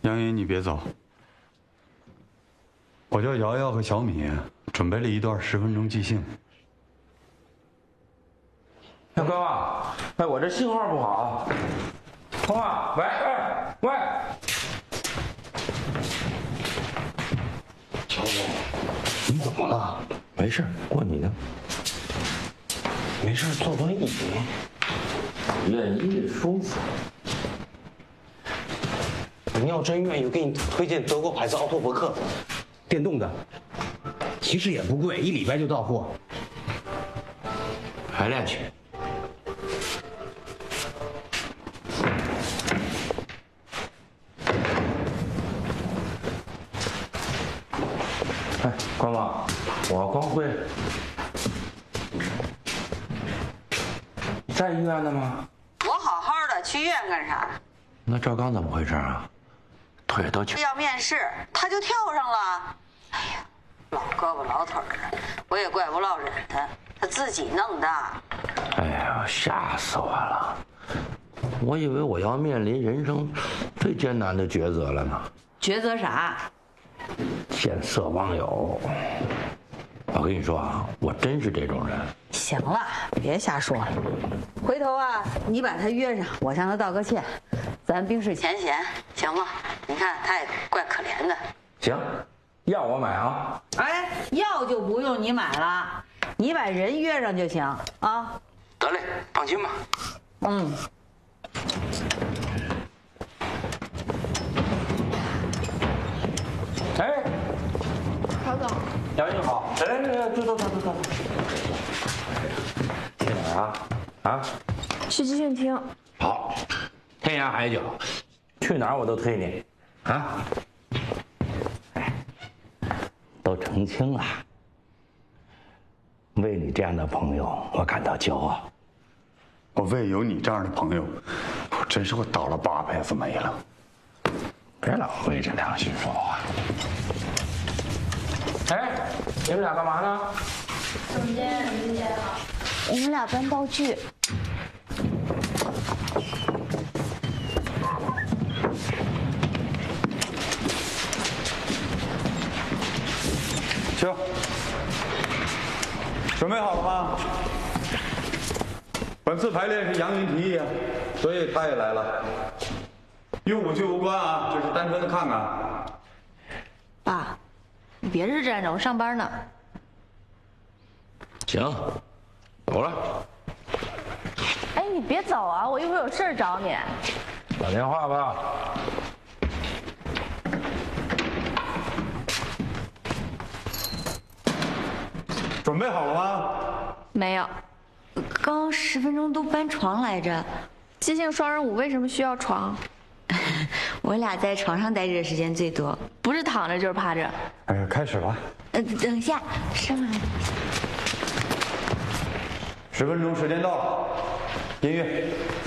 杨云，你别走。我叫瑶瑶和小米准备了一段10分钟即兴。 大哥啊，哎，我这信号不好。通啊，喂。 乔总，你怎么了？ 没事，过你的。 没事，坐轮椅。 愿意舒服。 你要真愿意，我给你推荐德国牌子奥托伯克，电动的，其实也不贵，1礼拜就到货。 排练去。哎，关妈，我光辉，你在医院呢吗？ 我好好的，去医院干啥？ 那赵刚怎么回事啊？腿都瘸。 要面试，他就跳上了。哎呀，老胳膊老腿的，我也怪不落忍他，他自己弄的。 哎呀，吓死我了！我以为我要面临人生最艰难的抉择了呢。 抉择啥？ 见色忘友。我跟你说啊，我真是这种人。 行了，别瞎说了。回头啊，你把他约上，我向他道个歉，咱冰释前嫌，行吗？你看他也怪可怜的。 行，要我买啊？ 哎，要就不用你买了，你把人约上就行啊。 得嘞，放心吧。 嗯。 哎， 曹总， 杨云好。来，坐。去哪儿啊？啊？ 去集训厅。 好，天涯海角，去哪儿我都推你。啊？哎，都澄清了。为你这样的朋友，我感到骄傲。 我为有你这样的朋友，我真是我倒了8辈子霉了。 别老昧着良心说话。哎，你们俩干嘛呢？ 总监，林姐好。我们俩搬道具。 行，准备好了吗？本次排练是杨云提议，所以他也来了。与舞剧无关啊，就是单纯的看看。 爸，你别是站着，我上班呢。 行，走了。 哎，你别走啊，我一会儿有事儿找你。 打电话吧。 准备好了吗？ 没有。 刚10分钟都搬床来着。 即兴双人舞为什么需要床？ 我俩在床上待着的时间最多， 不是躺着就是趴着。 哎呀，开始了。 等一下，上来。 10分钟时间到了，音乐。